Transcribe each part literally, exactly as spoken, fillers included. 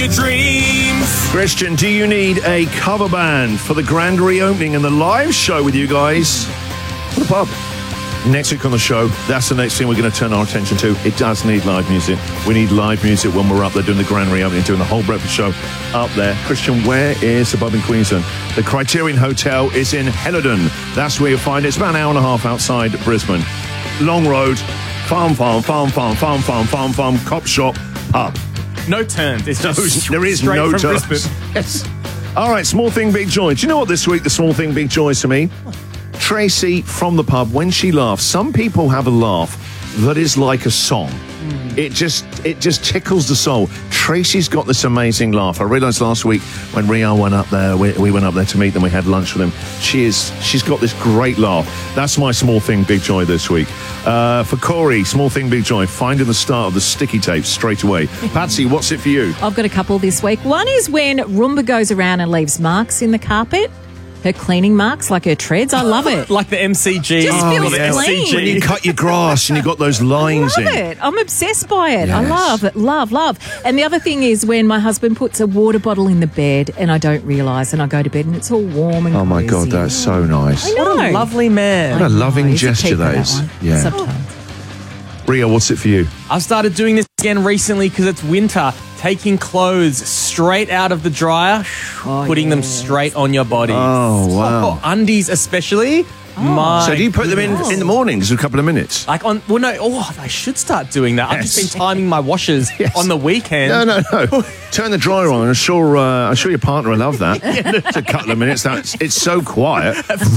your dreams. Christian, do you need a cover band for the grand reopening and the live show with you guys? For the pub. Next week on the show, that's the next thing we're going to turn our attention to. It does need live music. We need live music when we're up there doing the grand reopening, doing the whole breakfast show up there. Christian, where is the pub in Queensland? The Criterion Hotel is in Helidon. That's where you'll find it. It's about an hour and a half outside Brisbane. Long road, farm, farm, farm, farm, farm, farm, farm, farm, cop shop, pub. No turns. It's No, just there is straight no from turns. Brisbane. Yes. All right, small thing, big joy. Do you know what this week the small thing, big joy is to me? Tracy from the pub, when she laughs, some people have a laugh that is like a song. Mm. It just it just tickles the soul. Tracy's got this amazing laugh. I realised last week when Rio went up there, we, we went up there to meet them, we had lunch with him. She is, she's got this great laugh. That's my small thing, big joy this week. Uh, for Corey, small thing, big joy, finding the start of the sticky tape straight away. Patsy, what's it for you? I've got a couple this week. One is when Roomba goes around and leaves marks in the carpet. Her cleaning marks, like her treads. I love it. Like the M C G. Just Oh, feels yeah. clean. When you cut your grass and you've got those lines I love in. it. I'm obsessed by it. I Yes. love it. Love, love. And the other thing is when my husband puts a water bottle in the bed and I don't realise and I go to bed and it's all warm and Oh my God, cozy. that's so nice. I know. What a lovely man. What a loving He's a gesture keeper, that that is. one. Yeah. Sometimes. Rio, what's it for you? I've started doing this again recently because it's winter. Taking clothes straight out of the dryer, Oh, putting them yes. straight on your body. Oh, wow. For undies especially. My So do you put them in in the mornings, a couple of minutes? Like on, well, no, oh, I should start doing that. I've just Yes. been timing my washers Yes. on the weekend. No, no, no. Turn the dryer on. I'm sure. Uh, I'm sure your partner will love that. It's a couple of minutes. That's it's so quiet.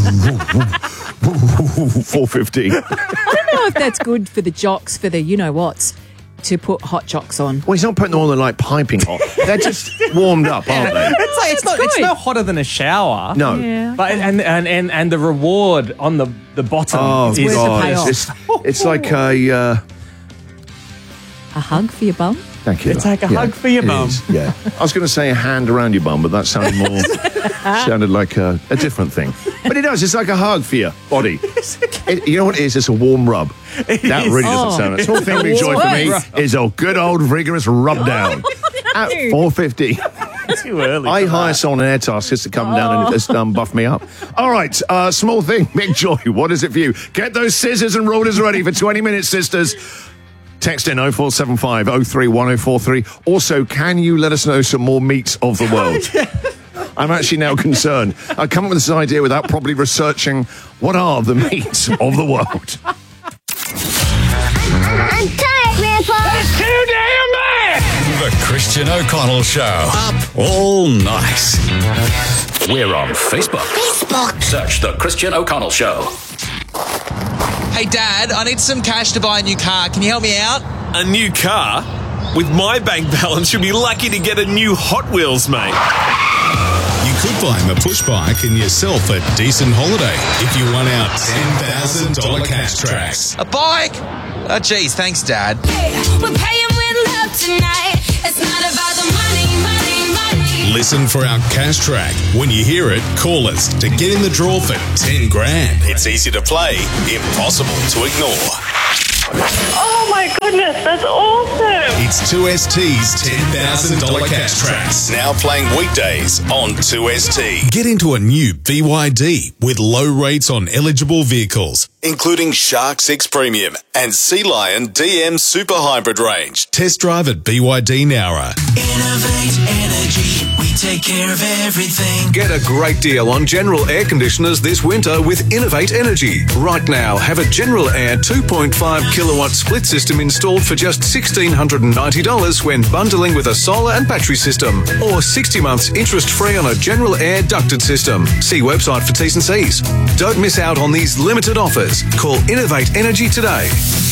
Four fifteen. I don't know if that's good for the jocks, for the you-know-whats, to put hot jocks on. Well, he's not putting them on. They're like piping hot. They're just warmed up, aren't they? It's like it's, not, it's good. no hotter than a shower. No. Yeah. But and and and, and the reward on the, the bottom Oh is worth the God! payoff. It's, it's, it's like a. Uh, A hug for your bum? thank you. It's like a hug for your it bum. is, yeah. I was going to say a hand around your bum, but that sounded more. sounded like a, a different thing. But it does. It's like a hug for your body. It, you know what it is? It's a warm rub. That really doesn't Oh. sound. A small thing, big joy for me Warm is a good old vigorous rub down at four fifty. Too early. I for hire that. someone on air task just to come down and just um, buff me up. All right, uh, small thing, big joy. What is it for you? Get those scissors and rulers ready for twenty minutes, sisters. Text in oh four seven five oh three one oh four three. Also, can you let us know some more meats of the world? I'm actually now concerned. I come up with this idea without properly researching what are the meats of the world. I'm tired, Grandpa. Too damn bad! The Christian O'Connell Show. Up all night. We're on Facebook. Facebook. Search The Christian O'Connell Show. Hey, Dad, I need some cash to buy a new car. Can you help me out? A new car? With my bank balance, you'll be lucky to get a new Hot Wheels, mate. You could buy him a push bike and yourself a decent holiday if you won out ten thousand dollars cash tracks. A bike? Oh, geez, thanks, Dad. We're paying with love tonight. It's not about the money, money, money. Listen for our cash track. When you hear it, call us to get in the draw for ten grand. It's easy to play, impossible to ignore. Oh my goodness, that's awesome! It's two S T's ten thousand dollars cash tracks. Now playing weekdays on two S T. Get into a new B Y D with low rates on eligible vehicles, including Shark six Premium and Sea Lion D M Super Hybrid range. Test drive at B Y D Nowra. Innovate Energy. We take care of everything. Get a great deal on General air conditioners this winter with Innovate Energy. Right now, have a General Air two point five kilowatt split system installed for just one thousand six hundred ninety dollars when bundling with a solar and battery system, or sixty months interest-free on a General Air ducted system. See website for T's and C's. Don't miss out on these limited offers. Call Innovate Energy today.